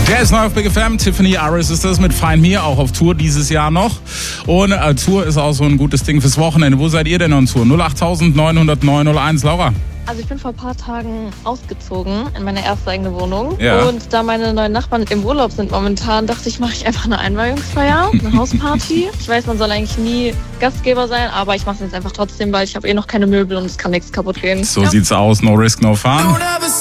Der ist neu auf Big FM. Tiffany Aris ist das mit Find Me, auch auf Tour dieses Jahr noch. Und Tour ist auch so ein gutes Ding fürs Wochenende. Wo seid ihr denn on Tour? 08900 901. Laura? Also ich bin vor ein paar Tagen ausgezogen in meine erste eigene Wohnung. Ja. Und da meine neuen Nachbarn im Urlaub sind momentan, dachte ich, mache ich einfach eine Einweihungsfeier, eine Hausparty. Ich weiß, man soll eigentlich nie Gastgeber sein, aber ich mache es jetzt einfach trotzdem, weil ich habe noch keine Möbel und es kann nichts kaputt gehen. So sieht's aus. No risk, no fun.